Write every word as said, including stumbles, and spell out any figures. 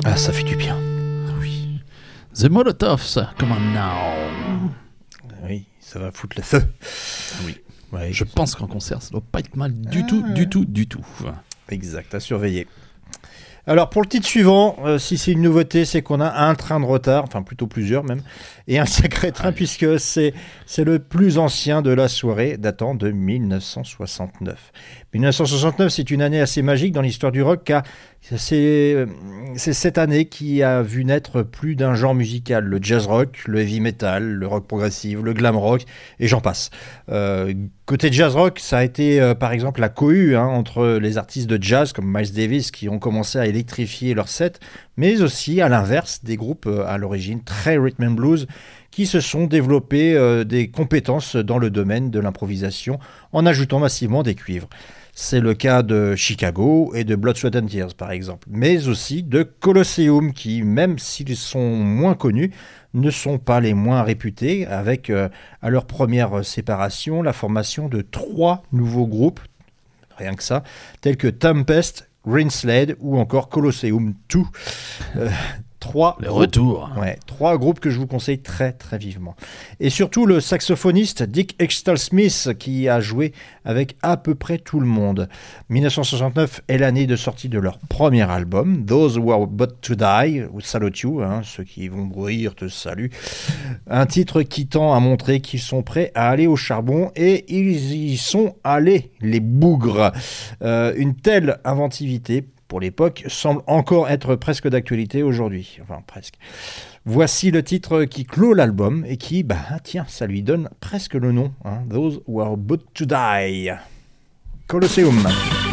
Ah, ça fait du bien. Oui. The Molotovs, come on now. Oui, ça va foutre le feu. Oui. Ouais, Je pense qu'en concert, ça doit pas être mal du Ah. tout, du tout, du tout. Exact, à surveiller. Alors pour le titre suivant, euh, si c'est une nouveauté, c'est qu'on a un train de retard, enfin plutôt plusieurs même, et un sacré train Ouais. puisque c'est, c'est le plus ancien de la soirée, datant de dix-neuf cent soixante-neuf. dix-neuf cent soixante-neuf, c'est une année assez magique dans l'histoire du rock, car c'est, c'est cette année qui a vu naître plus d'un genre musical, le jazz rock, le heavy metal, le rock progressif, le glam rock, et j'en passe. Euh, côté jazz rock, ça a été euh, par exemple la cohue hein, entre les artistes de jazz comme Miles Davis qui ont commencé à électrifier leur set, mais aussi à l'inverse des groupes euh, à l'origine très rhythm and blues qui se sont développés euh, des compétences dans le domaine de l'improvisation en ajoutant massivement des cuivres. C'est le cas de Chicago et de Blood, Sweat and Tears par exemple, mais aussi de Colosseum qui, même s'ils sont moins connus, ne sont pas les moins réputés, avec euh, à leur première séparation la formation de trois nouveaux groupes, rien que ça, tels que Tempest, Greenslade ou encore Colosseum deux. Euh, trois Les groupes, retours. ouais, trois groupes que je vous conseille très très vivement. Et surtout le saxophoniste Dick Extall-Smith qui a joué avec à peu près tout le monde. dix-neuf cent soixante-neuf est l'année de sortie de leur premier album, Those Who Are But To Die, ou Salute You, hein, ceux qui vont mourir te saluent. Un titre qui tend à montrer qu'ils sont prêts à aller au charbon et ils y sont allés, les bougres. Euh, une telle inventivité pour l'époque semble encore être presque d'actualité aujourd'hui. Enfin, presque. Voici le titre qui clôt l'album et qui, bah tiens, ça lui donne presque le nom. Hein, Those Who Are But To Die. Colosseum.